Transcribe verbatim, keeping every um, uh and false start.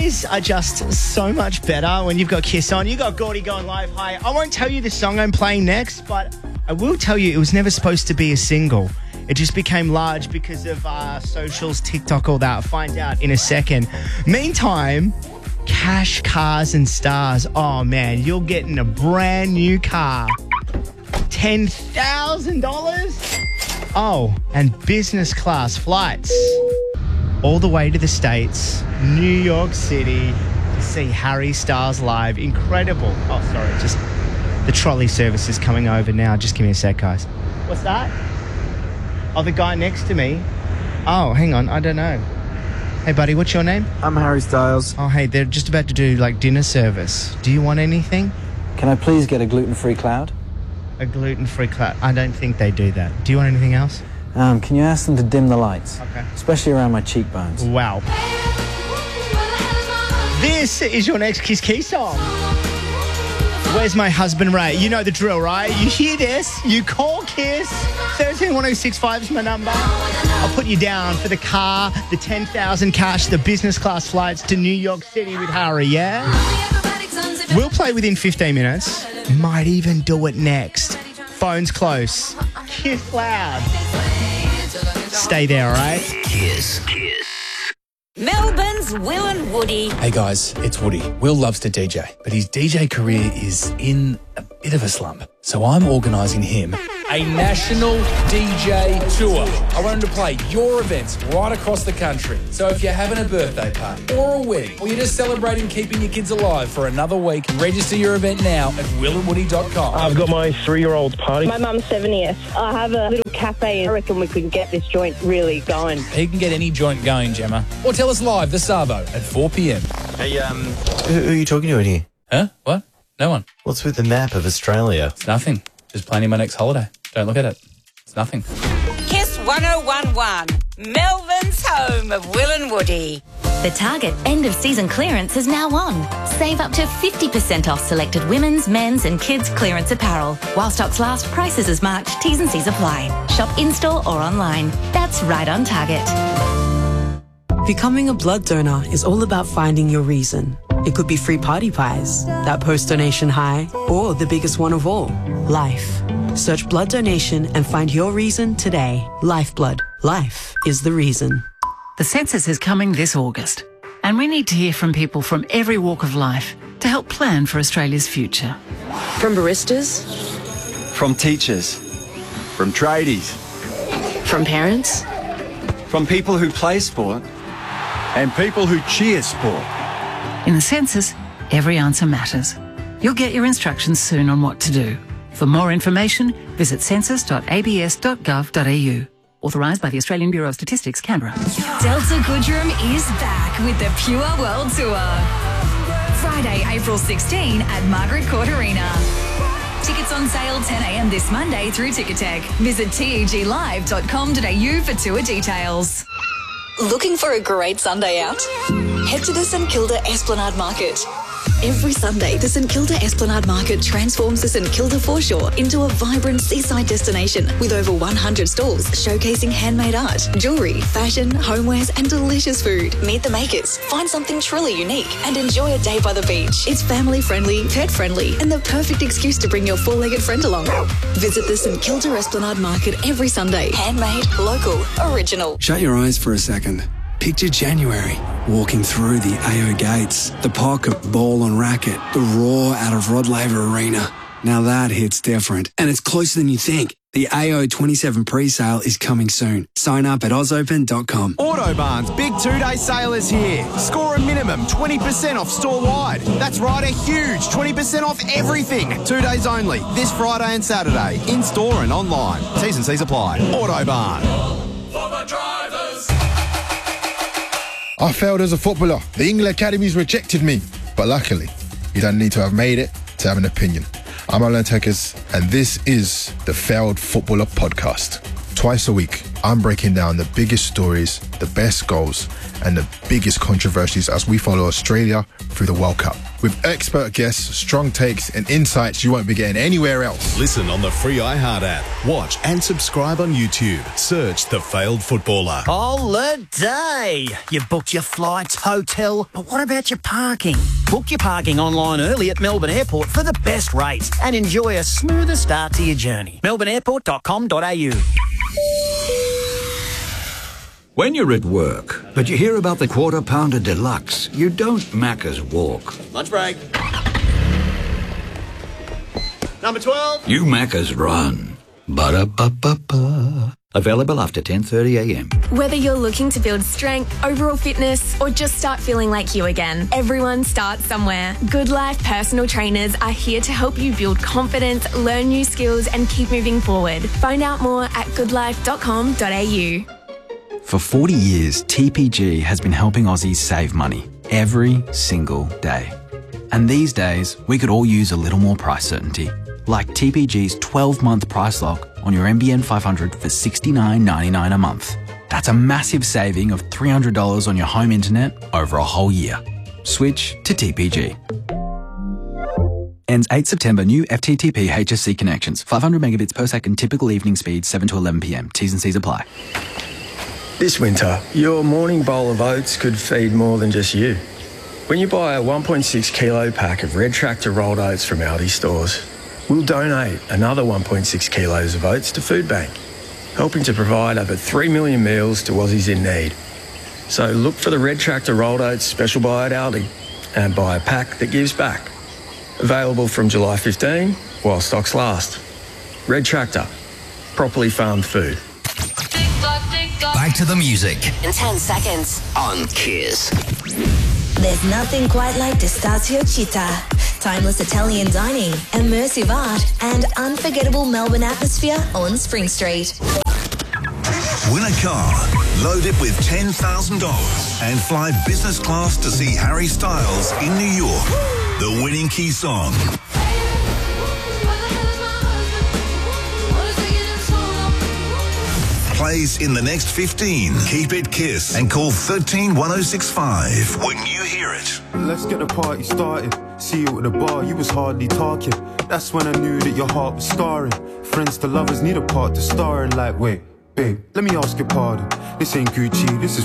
days are just so much better when you've got Kiss on. You got Gordy going live. Hi. I won't tell you the song I'm playing next, but I will tell you it was never supposed to be a single. It just became large because of uh, socials, TikTok, all that. I'll find out in a second. Meantime, Cash, Cars and Stars. Oh, man, you're getting a brand new car. ten thousand dollars? Oh, and business class flights all the way to the States, New York City, to see Harry Styles live. Incredible. Oh, sorry, just the trolley service is coming over now. Just give me a sec, guys. What's that? Oh, the guy next to me. Oh, hang on, I don't know. Hey, buddy, what's your name? I'm Harry Styles. Oh, hey, they're just about to do, like, dinner service. Do you want anything? Can I please get a gluten-free cloud? A gluten-free cloud? I don't think they do that. Do you want anything else? Um, can you ask them to dim the lights? Okay. Especially around my cheekbones. Wow. This is your next Kiss Key song. Where's my husband, Ray? You know the drill, right? You hear this, you call Kiss. one three one oh six five is my number. I'll put you down for the car, the ten thousand cash, the business class flights to New York City with Harry, yeah? We'll play within fifteen minutes. Might even do it next. Phone's close. Kiss loud. Stay there, all right? Kiss. Kiss. Melbourne's Will and Woody. Hey guys, it's Woody. Will loves to D J, but his D J career is in a bit of a slump. So I'm organising him a national D J tour. I want him to play your events right across the country. So if you're having a birthday party or a wedding, or you're just celebrating keeping your kids alive for another week, register your event now at will and woody dot com. I've got my three-year-old's party. My mum's seventieth. I have a little cafe. I reckon we could get this joint really going. He can get any joint going, Gemma. Or tell us live this Savo at four p.m. Hey, um, who, who are you talking to in here? Huh? What? No one. What's with the map of Australia? It's nothing. Just planning my next holiday. Don't look at it. It's nothing. Kiss one oh one one. Melbourne's home of Will and Woody. The Target end-of-season clearance is now on. Save up to fifty percent off selected women's, men's and kids' clearance apparel. While stocks last, prices as marked, T's and C's apply. Shop in-store or online. That's right on Target. Becoming a blood donor is all about finding your reason. It could be free party pies, that post-donation high, or the biggest one of all, life. Search blood donation and find your reason today. Lifeblood. Life is the reason. The census is coming this August, and we need to hear from people from every walk of life to help plan for Australia's future. From baristas, from teachers, from tradies, from parents, from people who play sport, and people who cheer sport. In the census, every answer matters. You'll get your instructions soon on what to do. For more information, visit census dot a b s dot gov dot a u. Authorised by the Australian Bureau of Statistics, Canberra. Delta Goodrem is back with the Pure World Tour. Friday, April sixteenth at Margaret Court Arena. Tickets on sale ten a.m. this Monday through Ticketek. Visit teg live dot com dot a u for tour details. Looking for a great Sunday out? Head to the St Kilda Esplanade Market. Every Sunday, the St Kilda Esplanade Market transforms the St Kilda foreshore into a vibrant seaside destination with over one hundred stalls showcasing handmade art, jewellery, fashion, homewares and delicious food. Meet the makers, find something truly unique and enjoy a day by the beach. It's family-friendly, pet-friendly and the perfect excuse to bring your four-legged friend along. Visit the St Kilda Esplanade Market every Sunday. Handmade, local, original. Shut your eyes for a second. Picture January, walking through the A O gates, the pocket ball on racket, the roar out of Rod Laver Arena. Now that hits different, and it's closer than you think. The A O twenty-seven pre-sale is coming soon. Sign up at oz open dot com. Autobarn's big two-day sale is here. Score a minimum twenty percent off store-wide. That's right, a huge twenty percent off everything. Two days only, this Friday and Saturday, in-store and online. T's and C's apply. Autobarn. For the drivers. I failed as a footballer. The England academies rejected me. But luckily, you don't need to have made it to have an opinion. I'm Alan Tekers, and this is the Failed Footballer Podcast. Twice a week, I'm breaking down the biggest stories, the best goals, and the biggest controversies as we follow Australia through the World Cup. With expert guests, strong takes and insights you won't be getting anywhere else. Listen on the free iHeart app. Watch and subscribe on YouTube. Search The Failed Footballer. Holiday! You've booked your flights, hotel, but what about your parking? Book your parking online early at Melbourne Airport for the best rates and enjoy a smoother start to your journey. melbourne airport dot com dot a u. When you're at work, but you hear about the Quarter Pounder Deluxe, you don't Macca's walk. Lunch break. Number twelve. You Macca's run. Ba-da-ba-ba-ba. Available after ten thirty a m. Whether you're looking to build strength, overall fitness, or just start feeling like you again, everyone starts somewhere. Good Life personal trainers are here to help you build confidence, learn new skills, and keep moving forward. Find out more at good life dot com dot a u. For forty years, T P G has been helping Aussies save money every single day. And these days, we could all use a little more price certainty, like T P G's twelve-month price lock on your M B N five hundred for sixty-nine ninety-nine a month. That's a massive saving of three hundred dollars on your home internet over a whole year. Switch to T P G. Ends eighth September. New F T T P H S C connections. five hundred megabits per second. Typical evening speed seven to eleven p m. T's and C's apply. This winter, your morning bowl of oats could feed more than just you. When you buy a one point six kilo pack of Red Tractor rolled oats from Aldi stores, we'll donate another one point six kilos of oats to Food Bank, helping to provide over three million meals to Aussies in need. So look for the Red Tractor rolled oats special buy at Aldi and buy a pack that gives back. Available from July fifteenth while stocks last. Red Tractor, properly farmed food. Back to the music in ten seconds on Kiss. There's nothing quite like Testaccio Città. Timeless Italian dining, immersive art, and unforgettable Melbourne atmosphere on Spring Street. Win a car, load it with ten thousand dollars, and fly business class to see Harry Styles in New York. The winning key song. Plays in the next fifteen. Keep it Kiss and call thirteen one oh six five when you hear it. Let's get the party started. See you at the bar, you was hardly talking. That's when I knew that your heart was scarring. Friends to lovers need a part to star in. Like, wait, babe, let me ask your pardon. This ain't Gucci, this is